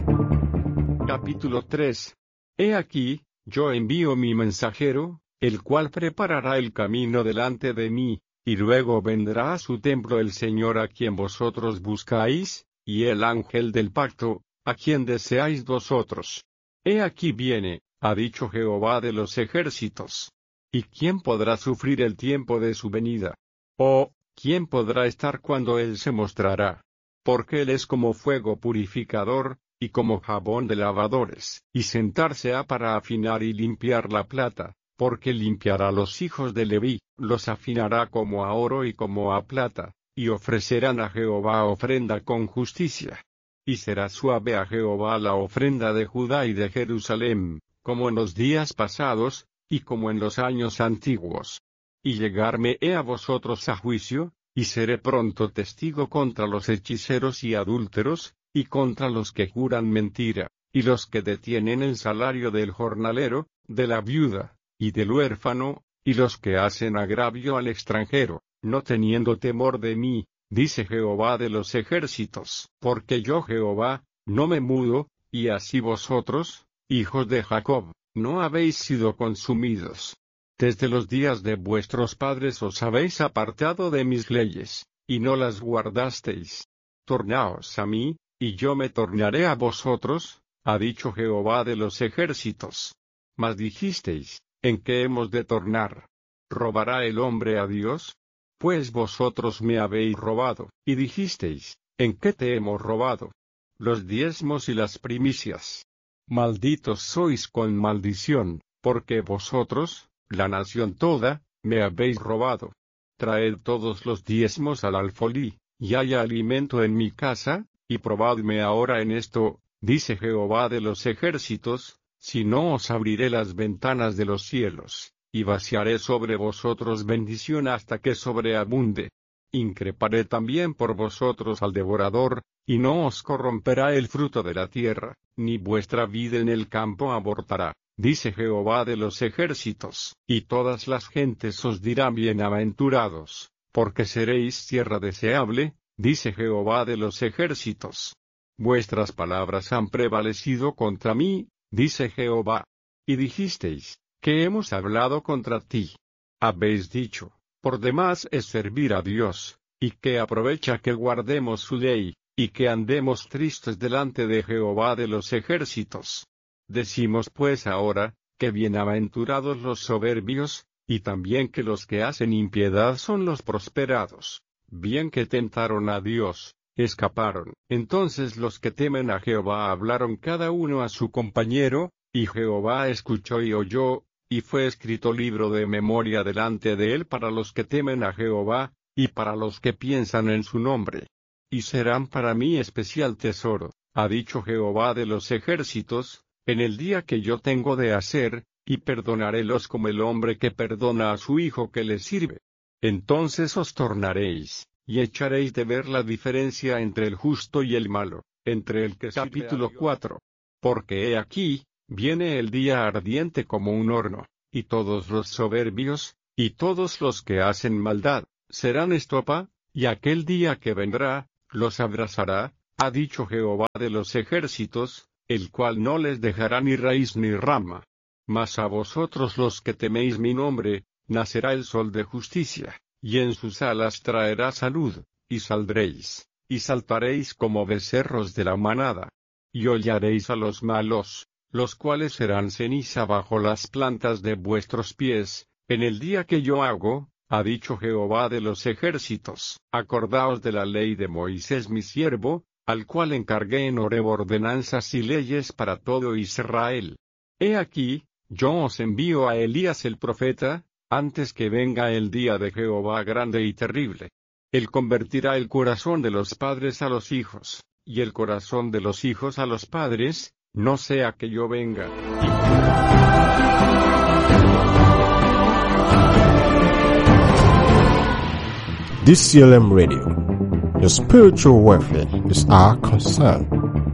Capítulo tres. He aquí, yo envío mi mensajero, el cual preparará el camino delante de mí, y luego vendrá a su templo el Señor a quien vosotros buscáis, y el ángel del pacto, a quien deseáis vosotros. He aquí viene, ha dicho Jehová de los ejércitos. ¿Y quién podrá sufrir el tiempo de su venida? ¿O quién podrá estar cuando él se mostrará? Porque él es como fuego purificador, y como jabón de lavadores, y sentarse ha para afinar y limpiar la plata, porque limpiará los hijos de Leví, los afinará como a oro y como a plata, y ofrecerán a Jehová ofrenda con justicia. Y será suave a Jehová la ofrenda de Judá y de Jerusalén, como en los días pasados, y como en los años antiguos. Y llegarme he a vosotros a juicio, y seré pronto testigo contra los hechiceros y adúlteros, y contra los que juran mentira, y los que detienen el salario del jornalero, de la viuda, y del huérfano, y los que hacen agravio al extranjero, no teniendo temor de mí, dice Jehová de los ejércitos. Porque yo Jehová, no me mudo, y así vosotros, hijos de Jacob, no habéis sido consumidos. Desde los días de vuestros padres os habéis apartado de mis leyes, y no las guardasteis. Tornaos a mí, y yo me tornaré a vosotros, ha dicho Jehová de los ejércitos. Mas dijisteis, ¿en qué hemos de tornar? ¿Robará el hombre a Dios? Pues vosotros me habéis robado, y dijisteis, ¿en qué te hemos robado? Los diezmos y las primicias. Malditos sois con maldición, porque vosotros, la nación toda, me habéis robado. Traed todos los diezmos al alfolí, y haya alimento en mi casa, y probadme ahora en esto, dice Jehová de los ejércitos, si no os abriré las ventanas de los cielos, y vaciaré sobre vosotros bendición hasta que sobreabunde. Increparé también por vosotros al devorador, y no os corromperá el fruto de la tierra, ni vuestra vida en el campo abortará, dice Jehová de los ejércitos. Y todas las gentes os dirán bienaventurados, porque seréis tierra deseable, dice Jehová de los ejércitos. Vuestras palabras han prevalecido contra mí, dice Jehová. Y dijisteis, ¿qué hemos hablado contra ti? Habéis dicho, por demás es servir a Dios, y que aprovecha que guardemos su ley, y que andemos tristes delante de Jehová de los ejércitos. Decimos pues ahora, que bienaventurados los soberbios, y también que los que hacen impiedad son los prosperados. Bien que tentaron a Dios, escaparon. Entonces los que temen a Jehová hablaron cada uno a su compañero, y Jehová escuchó y oyó, y fue escrito libro de memoria delante de él para los que temen a Jehová, y para los que piensan en su nombre. Y serán para mí especial tesoro, ha dicho Jehová de los ejércitos, en el día que yo tengo de hacer, y perdonarélos como el hombre que perdona a su hijo que le sirve. Entonces os tornaréis, y echaréis de ver la diferencia entre el justo y el malo, entre el que... Capítulo cuatro. Porque he aquí, Viene el día ardiente como un horno, y todos los soberbios, y todos los que hacen maldad, serán estopa, y aquel día que vendrá, los abrazará, ha dicho Jehová de los ejércitos, el cual no les dejará ni raíz ni rama. Mas a vosotros los que teméis mi nombre, nacerá el sol de justicia, y en sus alas traerá salud, y saldréis, y saltaréis como becerros de la manada. Y hollaréis a los malos, los cuales serán ceniza bajo las plantas de vuestros pies, en el día que yo hago, ha dicho Jehová de los ejércitos. Acordaos de la ley de Moisés mi siervo, al cual encargué en Horeb ordenanzas y leyes para todo Israel. He aquí, yo os envío a Elías el profeta, antes que venga el día de Jehová grande y terrible. Él convertirá el corazón de los padres a los hijos, y el corazón de los hijos a los padres, no sea que yo venga. This C L M Radio, your spiritual welfare is our concern.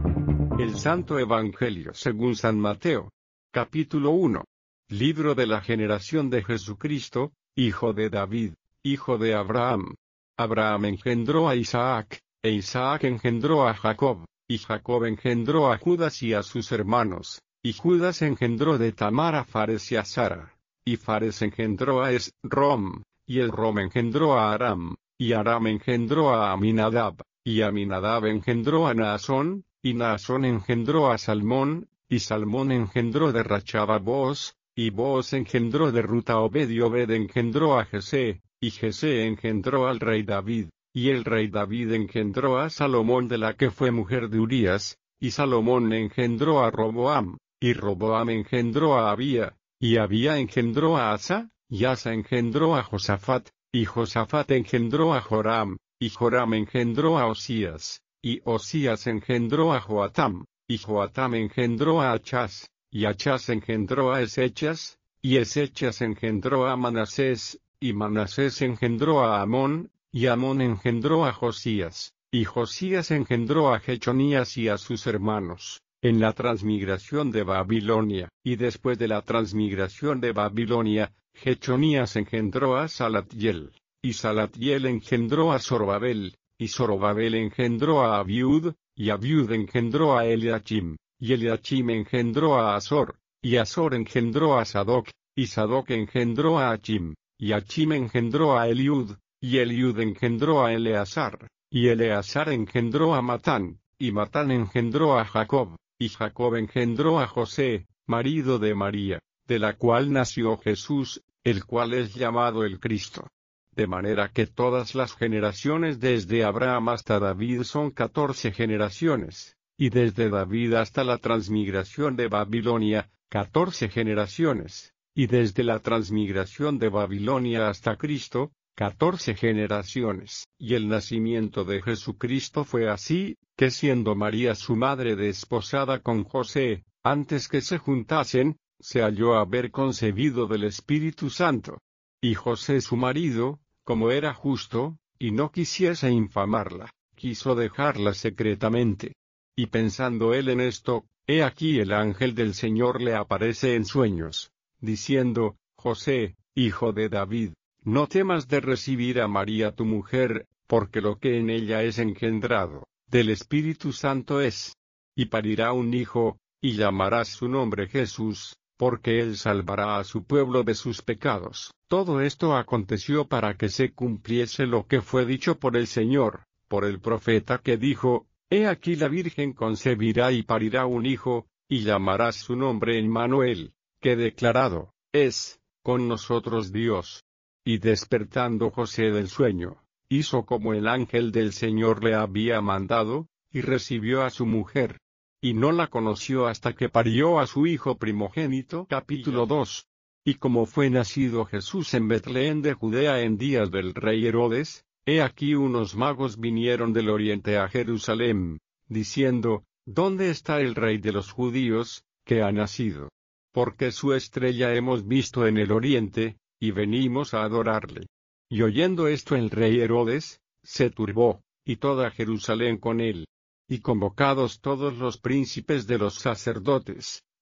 El Santo Evangelio según San Mateo, capítulo uno. Libro de la generación de Jesucristo, hijo de David, hijo de Abraham. Abraham engendró a Isaac, e Isaac engendró a Jacob, y Jacob engendró a Judas y a sus hermanos, y Judas engendró de Tamar a Fares y a Zara, y Fares engendró a Esrom, y Esrom engendró a Aram, y Aram engendró a Aminadab, y Aminadab engendró a Naasón, y Naasón engendró a Salmón, y Salmón engendró de Rachab a Booz, y Booz engendró de Ruth a Obed, y Obed engendró a Jesé, y Jesé engendró al rey David, y el rey David engendró a Salomón de la que fue mujer de Urías, y Salomón engendró a Roboam, y Roboam engendró a Abía, y Abía engendró a Asa, y Asa engendró a Josafat, y Josafat engendró a Joram, y Joram engendró a Osías, y Osías engendró a Joatam, y Joatam engendró a Achaz, y Achaz engendró a Esechas, y Esechas engendró a Manasés, y Manasés engendró a Amón, y Amón engendró a Josías, y Josías engendró a Jechonías y a sus hermanos, en la transmigración de Babilonia. Y después de la transmigración de Babilonia, Jechonías engendró a Salatiel, y Salatiel engendró a Zorobabel, y Zorobabel engendró a Abiud, y Abiud engendró a Eliachim, y Eliachim engendró a Azor, y Azor engendró a Sadoc, y Sadoc engendró a Achim, y Achim engendró a Eliud, y Eliud engendró a Eleazar, y Eleazar engendró a Matán, y Matán engendró a Jacob, y Jacob engendró a José, marido de María, de la cual nació Jesús, el cual es llamado el Cristo. De manera que todas las generaciones desde Abraham hasta David son catorce generaciones, y desde David hasta la transmigración de Babilonia, catorce generaciones, y desde la transmigración de Babilonia hasta Cristo, catorce generaciones. Y el nacimiento de Jesucristo fue así, que siendo María su madre desposada con José, antes que se juntasen, se halló haber concebido del Espíritu Santo. Y José su marido, como era justo, y no quisiese infamarla, quiso dejarla secretamente. Y pensando él en esto, he aquí el ángel del Señor le aparece en sueños, diciendo, José, hijo de David, no temas de recibir a María tu mujer, porque lo que en ella es engendrado, del Espíritu Santo es. Y parirá un hijo, y llamarás su nombre Jesús, porque él salvará a su pueblo de sus pecados. Todo esto aconteció para que se cumpliese lo que fue dicho por el Señor, por el profeta que dijo, He aquí la Virgen concebirá y parirá un hijo, y llamarás su nombre Emmanuel, que declarado es, con nosotros Dios. Y despertando José del sueño, hizo como el ángel del Señor le había mandado, y recibió a su mujer. Y no la conoció hasta que parió a su hijo primogénito. Capítulo dos. Y como fue nacido Jesús en Betlén de Judea en días del rey Herodes, he aquí unos magos vinieron del oriente a Jerusalén, diciendo, ¿Dónde está el rey de los judíos, que ha nacido? Porque su estrella hemos visto en el oriente, y venimos a adorarle. Y oyendo esto el rey Herodes, se turbó, y toda Jerusalén con él. Y convocados todos los príncipes de los sacerdotes,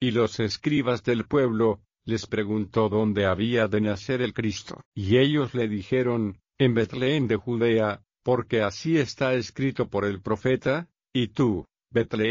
Y los escribas del pueblo, les preguntó dónde había de nacer el Cristo. Y ellos le dijeron, en Betlehem de Judea, porque así está escrito por el profeta, y tú, Betlehem,